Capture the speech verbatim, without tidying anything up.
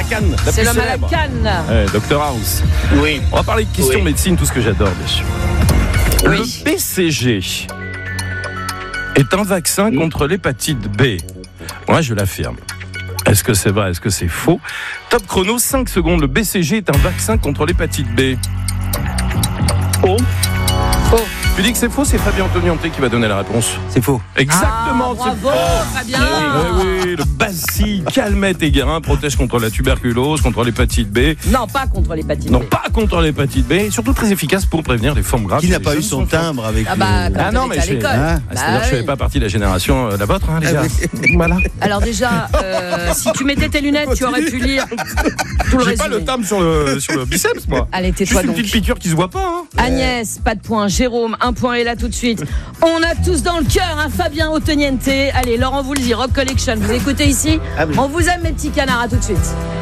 canne. La C'est plus l'homme à la célèbre. canne. Ouais, docteur House. Oui. On va parler de questions Oui. médecine, tout ce que j'adore, bien sûr. Oui. Le B C G est un vaccin contre l'hépatite B. Moi, je l'affirme. Est-ce que c'est vrai? Est-ce que c'est faux? Top chrono, cinq secondes. Le B C G est un vaccin contre l'hépatite B. Faux. Faux. Tu dis que c'est faux, c'est Fabien Antonianté qui va donner la réponse. C'est faux. Exactement, Ah, c'est bravo, faux. Fabien. Oui, oui, le bacille calmette et guérin protège contre la tuberculose, contre l'hépatite B. Non, pas contre l'hépatite Non, B. pas contre l'hépatite B, et surtout très efficace pour prévenir les formes graves. Qui n'a chez pas les eu jeunes son enfants. timbre avec Ah bah, le- quand Ah non, on mais était à j'ai- l'école. hein, Ah, c'est-à-dire que je ne oui. fais pas partie de la génération, euh, la vôtre, hein, les Ah gars. oui. Voilà. Alors déjà, euh, si tu mettais tes lunettes, tu aurais pu lire tout le J'ai pas résumé. le timbre sur le, sur le biceps, moi. Allez, Juste tais-toi une donc. petite piqûre qui se voit pas. Hein. Agnès, pas de point. Jérôme, un point est là tout de suite. On a tous dans le cœur un Fabien Antoniente. Allez, Laurent Voulzy, Rock Collection. Vous écoutez ici? Ah oui. On vous aime, mes petits canards. À tout de suite.